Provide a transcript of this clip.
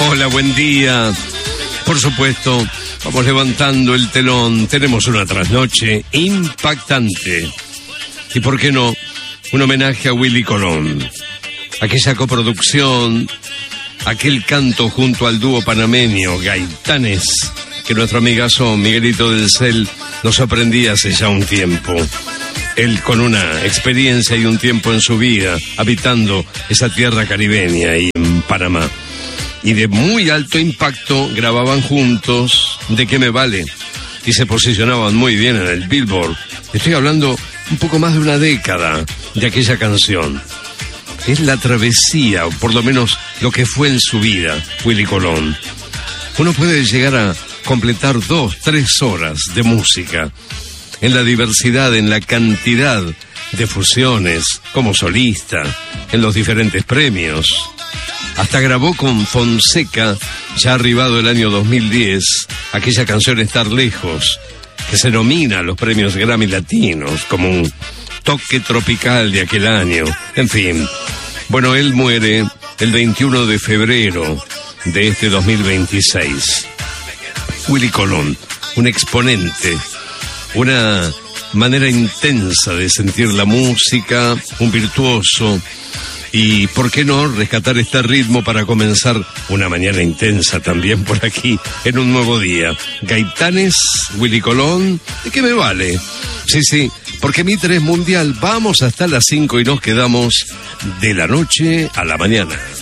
Hola, buen día. Por supuesto, vamos levantando el telón. Tenemos una trasnoche impactante. Y por qué no, un homenaje a Willy Colón. Aquella coproducción, aquel canto junto al dúo panameño Gaitanes, que nuestro amigazo Miguelito del Cel nos aprendía hace ya un tiempo. Él con una experiencia y un tiempo en su vida, habitando esa tierra caribeña y en Panamá. Y de muy alto impacto grababan juntos ¿De qué me vale? Y se posicionaban muy bien en el Billboard. Estoy hablando un poco más de una década de aquella canción. Es la travesía, o por lo menos lo que fue en su vida, Willy Colón. Uno puede llegar a completar 2-3 horas de música, en la diversidad, en la cantidad de fusiones, como solista, en los diferentes premios. Hasta grabó con Fonseca, ya arribado el año 2010, aquella canción Estar Lejos, que se nomina a los premios Grammy Latinos como un toque tropical de aquel año. En fin, bueno, él muere el 21 de febrero de este 2026. Willy Colón, un exponente, una manera intensa de sentir la música, un virtuoso. Y por qué no rescatar este ritmo para comenzar una mañana intensa también por aquí en un nuevo día. Gaitanes, Willy Colón, ¿de qué me vale? Sí, porque Mitre es mundial. Vamos hasta las 5 y nos quedamos de la noche a la mañana.